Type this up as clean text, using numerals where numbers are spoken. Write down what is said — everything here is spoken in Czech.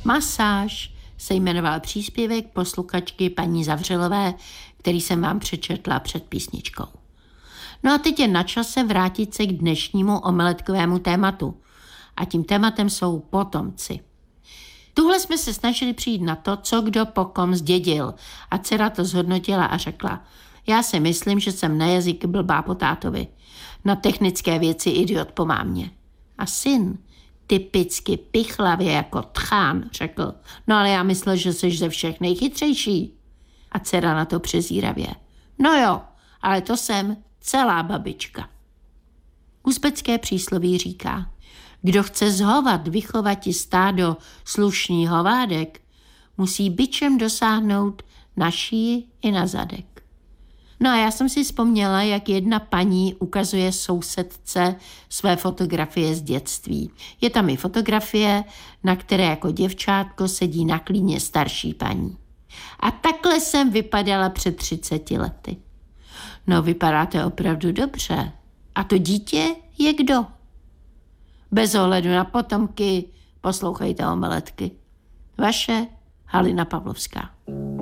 Masáž se jmenoval příspěvek posluchačky paní Zavřelové, který jsem vám přečetla před písničkou. No a teď je na čase vrátit se k dnešnímu omeletkovému tématu. A tím tématem jsou potomci. Tuhle jsme se snažili přijít na to, co kdo po kom zdědil. A dcera to zhodnotila a řekla: já si myslím, že jsem na jazyk blbá po tátovi. Na technické věci idiot po mámě. A syn typicky pichlavě jako tchán řekl: no ale já myslel, že jsi ze všech nejchytřejší. A dcera na to přezíravě: no jo, ale to jsem celá babička. Uzbecké přísloví říká: kdo chce zhovat vychovati stádo slušný hovádek, musí bičem dosáhnout na šíji i na zadek. No a já jsem si vzpomněla, jak jedna paní ukazuje sousedce své fotografie z dětství. Je tam i fotografie, na které jako děvčátko sedí na klíně starší paní. A takhle jsem vypadala před 30 lety. No, vypadáte opravdu dobře. A to dítě je kdo? Bez ohledu na potomky poslouchejte omeletky. Vaše Halina Pavlovská.